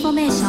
フォメーショ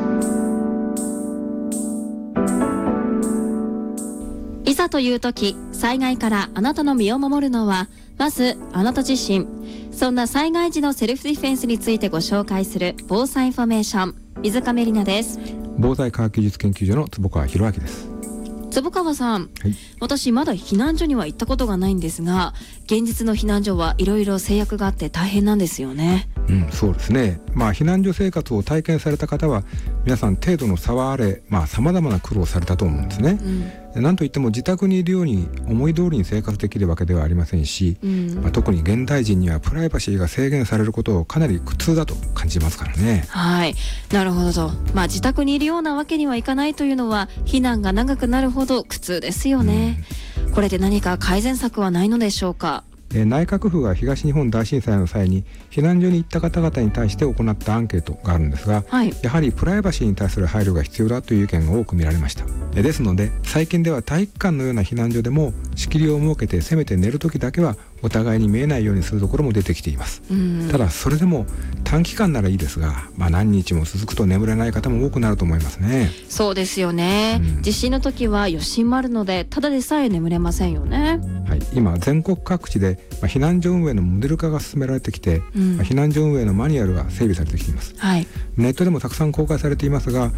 ン。いざという時、災害からあなたの身を守るのはまずあなた自身。そんな災害時のセルフディフェンスについてご紹介する防災インフォメーション、水上里奈です。 防災科学技術研究所の坪川博明です。 坪川さん、 はい、 私まだ避難所には行ったことがないんですが、現実の避難所はいろいろ制約があって大変なんですよね。 そうですね。避難所生活を体験された方は皆さん程度の差はあれ、様々な苦労をされたと思うんですね。なんといっても自宅にいるように思い通りに生活できるわけではありませんし、特に現代人にはプライバシーが制限されることをかなり苦痛だと感じますからね。 はい、なるほどと。自宅にいるようなわけにはいかないというのは避難が長くなるほど苦痛ですよね。これで何か改善策はないのでしょうか。 内閣府が東日本大震災の際に避難所に行った方々に対して行ったアンケートがあるんですが、やはりプライバシーに対する配慮が必要だという意見が多く見られました。ですので最近では体育館のような避難所でも仕切りを設けて、せめて寝る時だけはお互いに見えないようにするところも出てきています。ただそれでも短期間ならいいですが、何日も続くと眠れない方も多くなると思いますね。 そうですよね。地震の時は余震もあるのでただでさえ眠れませんよね。 今全国各地で避難所運営のモデル化が進められてきて、避難所運営のマニュアルが整備されてきています。ネットでもたくさん公開されていますが、